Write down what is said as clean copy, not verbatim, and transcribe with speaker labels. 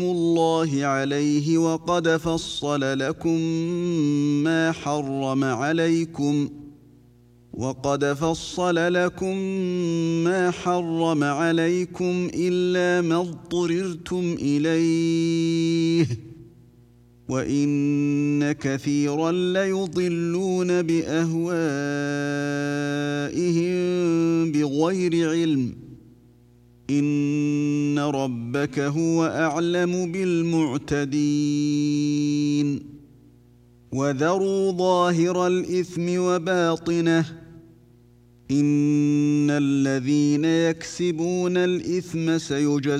Speaker 1: الله عليه وقد فصل لكم ما حرم عليكم إلا ما اضطررتم إليه وإن كثيرا ليضلون بأهوائهم بغير علم إن ربك هو أعلم بالمعتدين وذروا ظاهر الإثم وباطنه إن الذين يكسبون الإثم سيجزون